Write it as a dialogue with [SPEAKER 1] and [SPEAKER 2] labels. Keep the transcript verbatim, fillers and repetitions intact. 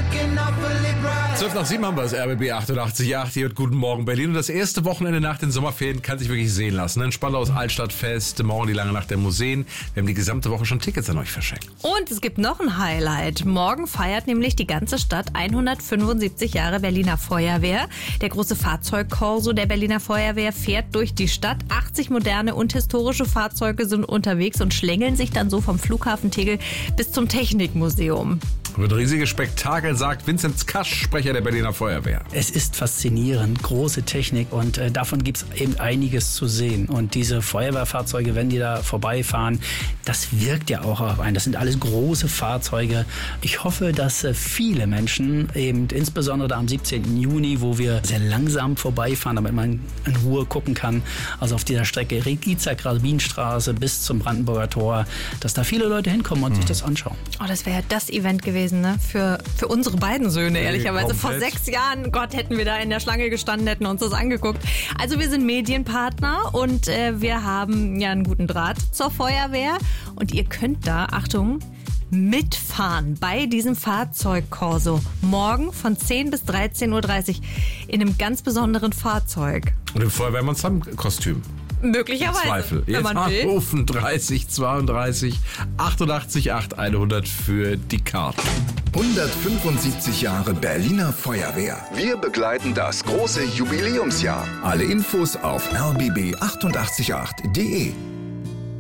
[SPEAKER 1] zwölf nach sieben haben wir das R B B achtundachtzig Komma acht. Hier wird Guten Morgen Berlin. Und das erste Wochenende nach den Sommerferien kann sich wirklich sehen lassen. Ein Spandau's Altstadtfest, morgen die lange Nacht der Museen. Wir haben die gesamte Woche schon Tickets an euch verschenkt.
[SPEAKER 2] Und es gibt noch ein Highlight. Morgen feiert nämlich die ganze Stadt hundertfünfundsiebzig Jahre Berliner Feuerwehr. Der große Fahrzeugkorso der Berliner Feuerwehr fährt durch die Stadt. achtzig moderne und historische Fahrzeuge sind unterwegs und schlängeln sich dann so vom Flughafen Tegel bis zum Technikmuseum.
[SPEAKER 1] Wird ein riesiges Spektakel, sagt Vinzenz Kasch, Sprecher der Berliner Feuerwehr.
[SPEAKER 3] Es ist faszinierend, große Technik und äh, davon gibt es eben einiges zu sehen. Und diese Feuerwehrfahrzeuge, wenn die da vorbeifahren, das wirkt ja auch auf einen. Das sind alles große Fahrzeuge. Ich hoffe, dass äh, viele Menschen, eben insbesondere da am siebzehnten Juni, wo wir sehr langsam vorbeifahren, damit man in Ruhe gucken kann, also auf dieser Strecke Rigiza-Grabinstraße bis zum Brandenburger Tor, dass da viele Leute hinkommen und mhm. sich das anschauen.
[SPEAKER 2] Oh, das wäre ja das Event gewesen. Ne? Für, für unsere beiden Söhne, ehrlicherweise.
[SPEAKER 1] Komplett.
[SPEAKER 2] Vor sechs Jahren, Gott, hätten wir da in der Schlange gestanden, hätten uns das angeguckt. Also wir sind Medienpartner und äh, wir haben ja einen guten Draht zur Feuerwehr. Und ihr könnt da, Achtung, mitfahren bei diesem Fahrzeugkorso. Morgen von zehn bis dreizehn Uhr dreißig in einem ganz besonderen Fahrzeug.
[SPEAKER 1] Und im Feuerwehrmanns-Kostüm.
[SPEAKER 2] Möglicherweise.
[SPEAKER 1] Zweifel.
[SPEAKER 2] Wenn
[SPEAKER 1] Jetzt
[SPEAKER 2] man will.
[SPEAKER 1] anrufen dreißig zweiunddreißig achtundachtzig acht hundert für die Karten.
[SPEAKER 4] hundertfünfundsiebzig Jahre Berliner Feuerwehr. Wir begleiten das große Jubiläumsjahr. Alle Infos auf r b b achtundachtzig acht punkt d e.